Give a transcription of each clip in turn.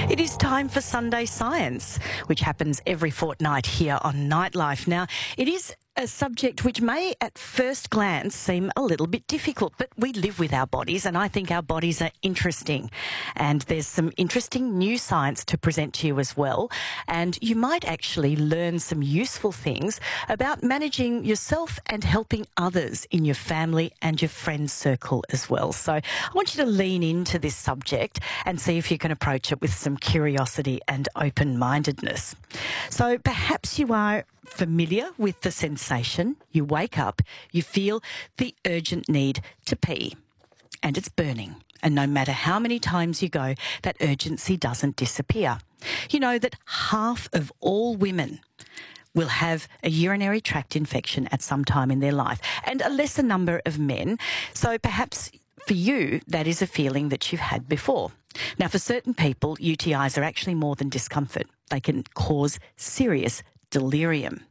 It is time for Sunday Science, which happens every fortnight here on Nightlife. Now, it is a subject which may at first glance seem a little bit difficult, but we live with our bodies and I think our bodies are interesting. And there's some interesting new science to present to you as well. And you might actually learn some useful things about managing yourself and helping others in your family and your friend circle as well. So I want you to lean into this subject and see if you can approach it with some curiosity and open-mindedness. So perhaps you are familiar with the sensation. You wake up, you feel the urgent need to pee, and it's burning. And no matter how many times you go, that urgency doesn't disappear. You know that half of all women will have a urinary tract infection at some time in their life, and a lesser number of men. So perhaps for you, that is a feeling that you've had before. Now, for certain people, UTIs are actually more than discomfort. They can cause serious delirium.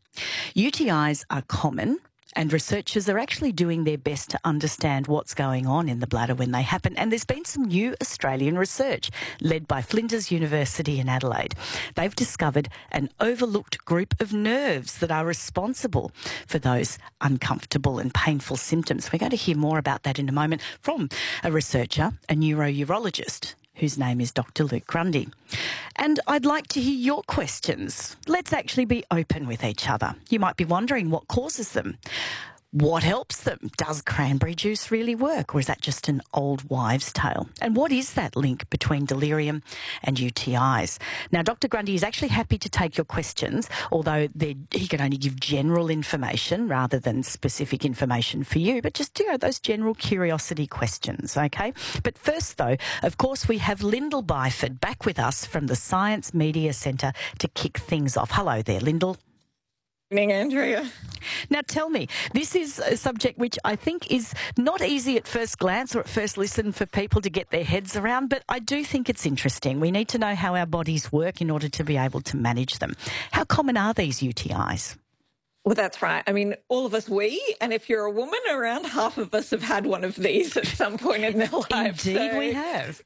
UTIs are common, and researchers are actually doing their best to understand what's going on in the bladder when they happen. And there's been some new Australian research led by Flinders University in Adelaide. They've discovered an overlooked group of nerves that are responsible for those uncomfortable and painful symptoms. We're going to hear more about that in a moment from a researcher, a neurourologist, whose name is Dr. Luke Grundy. And I'd like to hear your questions. Let's actually be open with each other. You might be wondering what causes them. What helps them? Does cranberry juice really work, or is that just an old wives' tale? And what is that link between delirium and UTIs? Now, Dr. Grundy is actually happy to take your questions, although he can only give general information rather than specific information for you, but just, those general curiosity questions, okay? But first, though, of course, we have Lyndall Byford back with us from the Science Media Centre to kick things off. Hello there, Lyndall. Good evening, Andrea. Now tell me, this is a subject which I think is not easy at first glance or at first listen for people to get their heads around, but I do think it's interesting. We need to know how our bodies work in order to be able to manage them. How common are these UTIs? Well, that's right. I mean, all of us, and if you're a woman, around half of us have had one of these at some point in their life. Indeed, we have.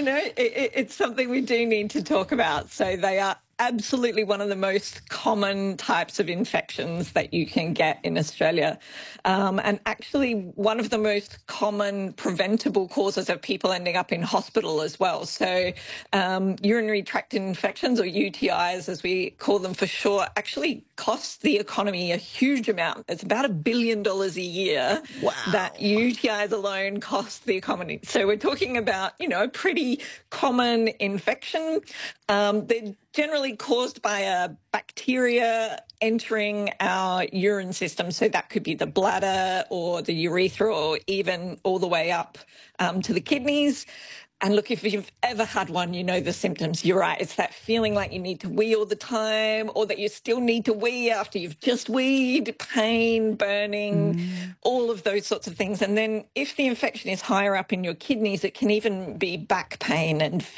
It's something we do need to talk about. So they are absolutely one of the most common types of infections that you can get in Australia, and actually one of the most common preventable causes of people ending up in hospital as well. So urinary tract infections, or UTIs as we call them for short, actually cost the economy a huge amount. It's about $1 billion a year. Wow. That UTIs alone cost the economy. So we're talking about, a pretty common infection. They're generally caused by a bacteria entering our urine system. So that could be the bladder or the urethra, or even all the way up to the kidneys. And look, if you've ever had one, you know the symptoms. You're right. It's that feeling like you need to wee all the time, or that you still need to wee after you've just weed, pain, burning, all of those sorts of things. And then if the infection is higher up in your kidneys, it can even be back pain and